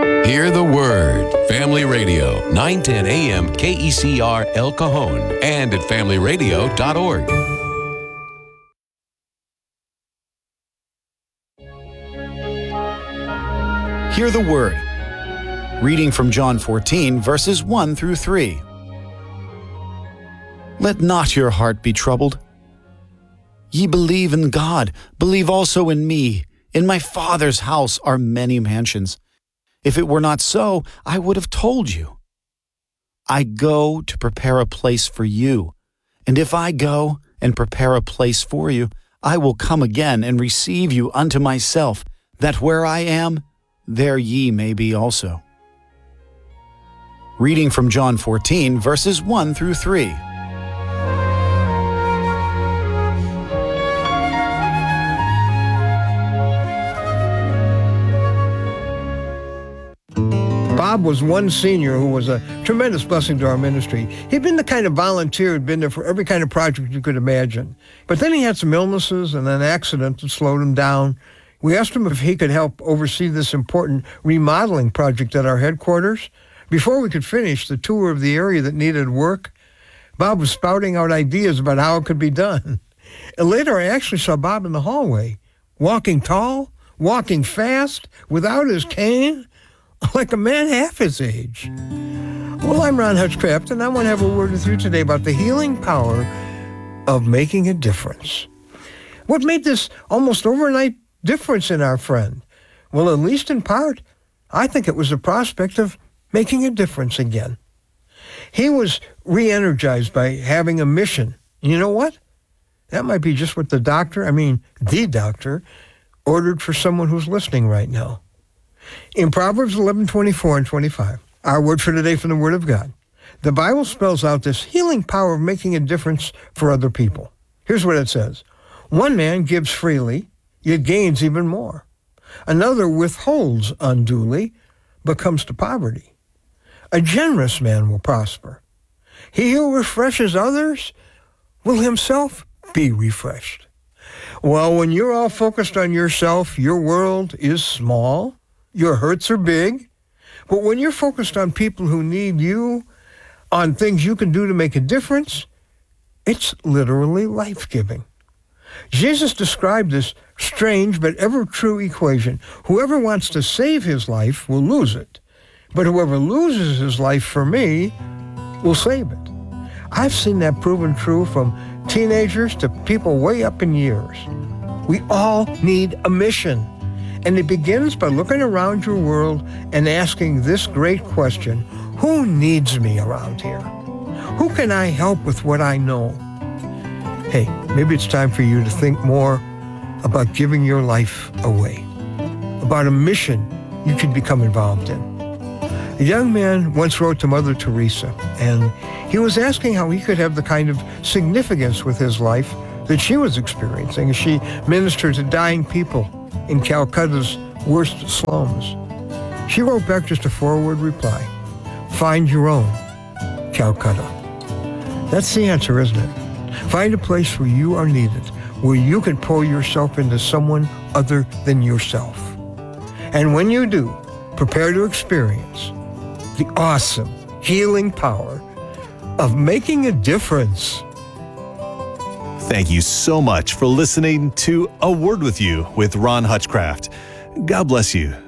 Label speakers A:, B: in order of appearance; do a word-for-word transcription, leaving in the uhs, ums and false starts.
A: Hear the Word. Family Radio, nine ten A M K E C R El Cajon, and at family radio dot org.
B: Hear the Word. Reading from John fourteen, verses one through three. Let not your heart be troubled. Ye believe in God, believe also in me. In my Father's house are many mansions. If it were not so, I would have told you. I go to prepare a place for you. And if I go and prepare a place for you, I will come again and receive you unto myself, that where I am, there ye may be also. Reading from John fourteen, verses one through three.
C: Bob was one senior who was a tremendous blessing to our ministry. He'd been the kind of volunteer who'd been there for every kind of project you could imagine. But then he had some illnesses and an accident that slowed him down. We asked him if he could help oversee this important remodeling project at our headquarters. Before we could finish the tour of the area that needed work, Bob was spouting out ideas about how it could be done. And later I actually saw Bob in the hallway, walking tall, walking fast, without his cane, like a man half his age. Well, I'm Ron Hutchcraft, and I want to have a word with you today about the healing power of making a difference. What made this almost overnight difference in our friend? Well, at least in part, I think it was the prospect of making a difference again. He was re-energized by having a mission. And you know what? That might be just what the doctor, I mean, the doctor, ordered for someone who's listening right now. In Proverbs eleven, twenty-four and twenty-five, our word for today from the Word of God, the Bible spells out this healing power of making a difference for other people. Here's what it says. One man gives freely, yet gains even more. Another withholds unduly, but comes to poverty. A generous man will prosper. He who refreshes others will himself be refreshed. Well, when you're all focused on yourself, your world is small. Your hurts are big, but when you're focused on people who need you, on things you can do to make a difference, it's literally life-giving. Jesus described this strange but ever-true equation. Whoever wants to save his life will lose it, but whoever loses his life for me will save it. I've seen that proven true from teenagers to people way up in years. We all need a mission. And it begins by looking around your world and asking this great question, who needs me around here? Who can I help with what I know? Hey, maybe it's time for you to think more about giving your life away, about a mission you could become involved in. A young man once wrote to Mother Teresa, and he was asking how he could have the kind of significance with his life that she was experiencing as she ministered to dying people in Calcutta's worst slums. She wrote back just a four-word reply. Find your own Calcutta. That's the answer, isn't it? Find a place where you are needed, where you can pour yourself into someone other than yourself. And when you do, prepare to experience the awesome healing power of making a difference.
D: Thank you so much for listening to A Word With You with Ron Hutchcraft. God bless you.